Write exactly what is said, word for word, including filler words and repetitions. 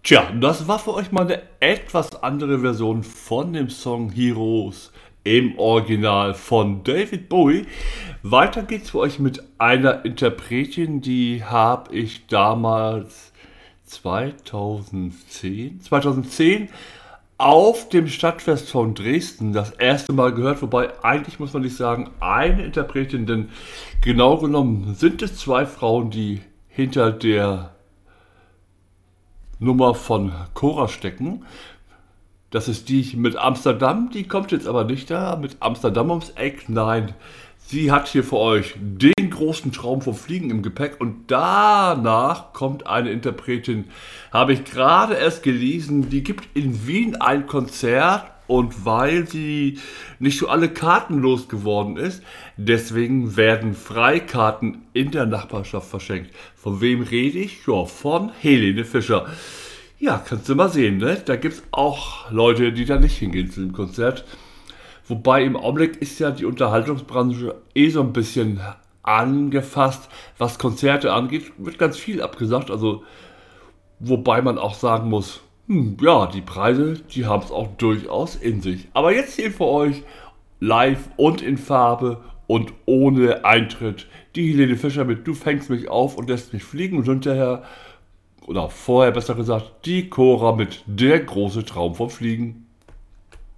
Tja, das war für euch mal eine etwas andere Version von dem Song Heroes im Original von David Bowie. Weiter geht's für euch mit einer Interpretin, die habe ich damals zweitausendzehn, zweitausendzehn auf dem Stadtfest von Dresden das erste Mal gehört. Wobei eigentlich muss man nicht sagen eine Interpretin, denn genau genommen sind es zwei Frauen, die hinter der Nummer von Cora stecken. Das ist die mit Amsterdam, die kommt jetzt aber nicht da mit Amsterdam ums Eck. Nein, sie hat hier für euch den großen Traum vom Fliegen im Gepäck und danach kommt eine Interpretin, habe ich gerade erst gelesen, die gibt in Wien ein Konzert und weil sie nicht so alle Karten losgeworden ist, deswegen werden Freikarten in der Nachbarschaft verschenkt. Von wem rede ich? Ja, von Helene Fischer. Ja, kannst du mal sehen, ne? Da gibt es auch Leute, die da nicht hingehen zu dem Konzert. Wobei im Augenblick ist ja die Unterhaltungsbranche eh so ein bisschen angefasst. Was Konzerte angeht, wird ganz viel abgesagt. Also, wobei man auch sagen muss, hm, ja, die Preise, die haben es auch durchaus in sich. Aber jetzt hier für euch live und in Farbe und ohne Eintritt. Die Helene Fischer mit Du fängst mich auf und lässt mich fliegen und hinterher, oder vorher besser gesagt, die Cora mit Der große Traum vom Fliegen.